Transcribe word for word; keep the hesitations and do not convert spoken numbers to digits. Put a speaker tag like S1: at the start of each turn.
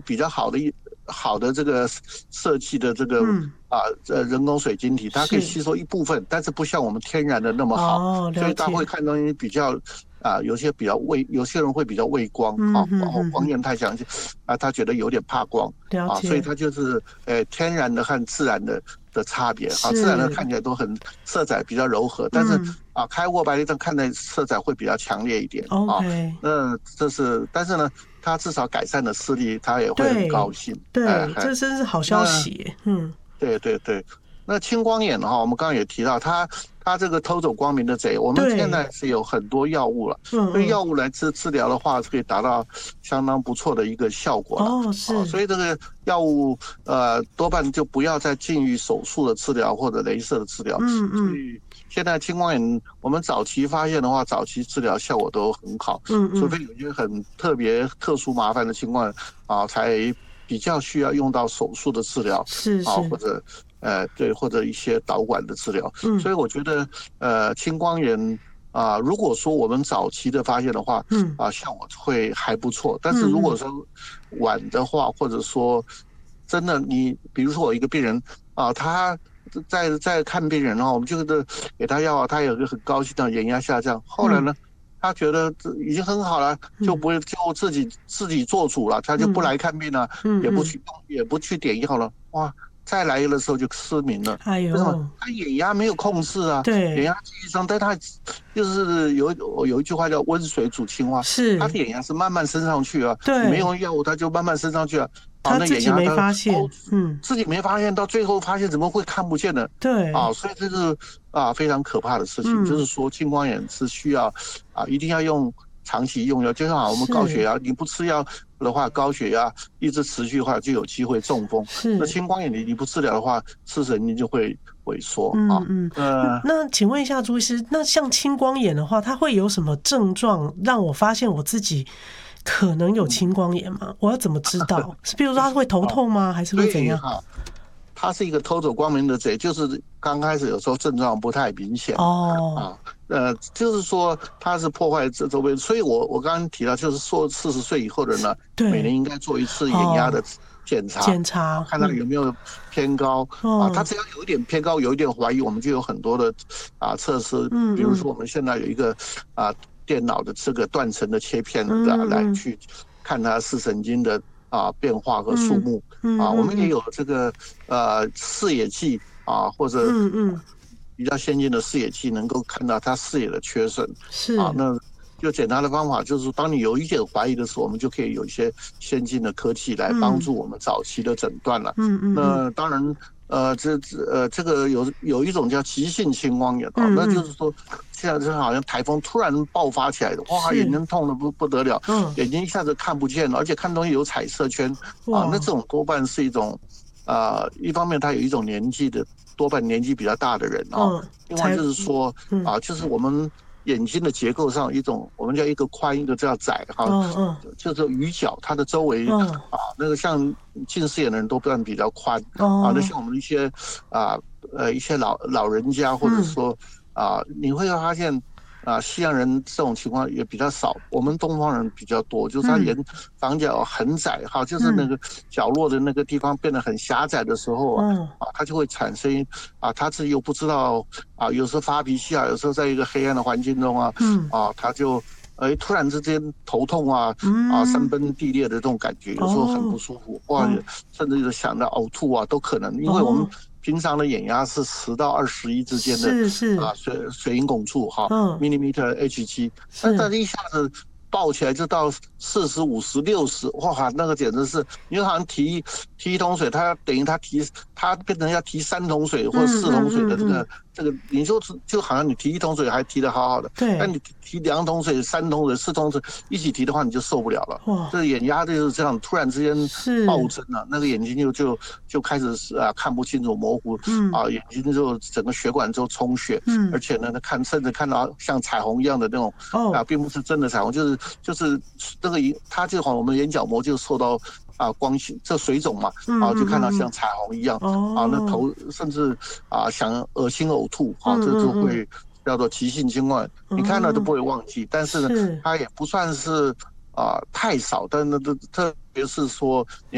S1: 比较好的一好的这个设计的这个、嗯、啊呃人工水晶体，它可以吸收一部分，但是不像我们天然的那么好，
S2: 哦、
S1: 所以它会看东西比较啊，有些比较畏，有些人会比较畏光啊，然后光源太强啊，他觉得有点怕光啊，所以他就是呃天然的和自然的的差别啊，自然的看起来都很色彩比较柔和，但是、嗯、啊开过白内障看的色彩会比较强烈一点啊。那这是，但是呢，他至少改善了视力，他也会很高兴。
S2: 对，哎、这真是好消息。嗯，
S1: 对对对。那青光眼哈，我们刚刚也提到，它它这个偷走光明的贼，我们现在是有很多药物了，所以药物来治治疗的话，可以达到相当不错的一个效果了。
S2: 哦，是、啊，
S1: 所以这个药物呃多半就不要再进于手术的治疗或者雷射的治疗。
S2: 嗯嗯。
S1: 所以现在青光眼，我们早期发现的话，早期治疗效果都很好。嗯嗯。除非有些很特别、特殊、麻烦的情况啊，才比较需要用到手术的治疗。
S2: 是是。
S1: 啊，或者。呃，对，或者一些导管的治疗，嗯，所以我觉得，呃，青光眼啊、呃，如果说我们早期的发现的话，嗯，啊，效果会还不错。但是如果说晚的话，或者说真的你，比如说我一个病人啊，他在在看病人的话，我们就是给他药，他有个很高兴的眼压下降，后来呢，嗯、他觉得已经很好了，就不会就自己自己做主了，他就不来看病了，嗯、也不去也不去点药了，哇。再来的时候就失明了，
S2: 哎呦，
S1: 为什么？他眼压没有控制啊，
S2: 对，
S1: 眼压继续升，但他就是有有一句话叫温水煮青蛙，
S2: 是，
S1: 他的眼压是慢慢升上去啊，
S2: 对，
S1: 没有药物他就慢慢升上去啊，
S2: 他自己没发现，
S1: 哦、嗯，自己没发现，到最后发现怎么会看不见呢？
S2: 对，
S1: 啊，所以这是啊非常可怕的事情，嗯、就是说青光眼是需要啊一定要用。长期用药，就像我们高血压，你不吃药的话，高血压一直持续的话，就有机会中风。那青光眼你你不治疗的话，视神经就会萎缩啊。
S2: 嗯嗯。呃，那请问一下朱医师，那像青光眼的话，它会有什么症状让我发现我自己可能有青光眼吗？我要怎么知道？是比如说它会头痛吗？还是会怎样？
S1: 它是一个偷走光明的贼，就是刚开始有时候症状不太明显
S2: 哦，
S1: 啊，呃，就是说它是破坏这周围，所以我我刚刚提到，就是说四十岁以后的人呢，每年应该做一次眼压的检查，
S2: 检查
S1: 看它有没有偏高、嗯、啊，它只要有一点偏高，有一点怀疑，我们就有很多的啊测试，嗯，比如说我们现在有一个啊电脑的这个断层的切片的、啊、来去看它视神经的。啊，变化和数目、嗯嗯、啊，我们也有这个呃视野剂啊，或者比较先进的视野剂，能够看到它视野的缺损。
S2: 是
S1: 啊，那就简单的方法就是，当你有一点怀疑的时候，我们就可以有一些先进的科技来帮助我们早期的诊断了。嗯嗯。那当然。呃，这这呃，这个有有一种叫急性青光眼啊、嗯嗯，那就是说，现在是好像台风突然爆发起来的，哇，眼睛痛的不不得了，嗯，眼睛一下子看不见了，而且看东西有彩色圈啊，那这种多半是一种，啊、呃，一方面他有一种年纪的，多半年纪比较大的人啊，嗯、另外就是说、嗯、啊，就是我们。眼睛的结构上一种，我们叫一个宽，一个叫窄哈，嗯嗯，就是鱼角，它的周围、嗯、啊，那个像近视眼的人都算比较宽、哦、啊，那像我们一些啊呃一些老老人家或者说、嗯、啊，你会发现啊，西洋人这种情况也比较少，我们东方人比较多，就是他眼房角很窄哈、嗯，就是那个角落的那个地方变得很狭窄的时候啊，嗯、啊，他就会产生啊，他自己又不知道啊，有时候发脾气啊，有时候在一个黑暗的环境中啊，嗯、啊，他就哎突然之间头痛啊，嗯、啊，山崩地裂的这种感觉，有时候很不舒服，哇、哦，甚至是想到呕吐啊，都可能，因为我们。平常的眼压是十到二十一之间的，
S2: 是是
S1: 啊水水银汞柱哈，嗯 millimeter H 七，但但一下子爆起来就到四十五十六十，哇，那个简直是，因为好像提提一桶水，它等于它提它变成要提三桶水或四桶水的这个、嗯嗯嗯、这个，你就就好像你提一桶水还提得好好的，
S2: 对，
S1: 但你提两桶水、三桶水、四桶水一起提的话，你就受不了了。哇，这个眼压就是这样，突然之间暴增了，那个眼睛就就就开始啊看不清楚、模糊，嗯啊，眼睛就整个血管就充血，嗯，而且呢，看甚至看到像彩虹一样的那种，哦、啊，并不是真的彩虹，就是就是这个它就好像我们眼角膜就受到。啊，光线这水肿嘛，啊，就看到像彩虹一样，嗯、啊，那头甚至啊想恶心呕吐，啊，这就会叫做急性青光眼，嗯、你看了都不会忘记，但是呢，它也不算是啊太少，但是特别是说。